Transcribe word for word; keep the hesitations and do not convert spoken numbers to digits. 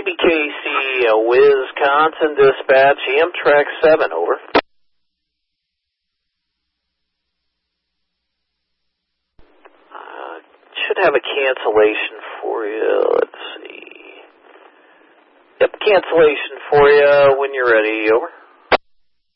B K C, uh, Wisconsin Dispatch, Amtrak seven, over. Uh, should have a cancellation for you. Let's see. Yep, cancellation for you when you're ready, over.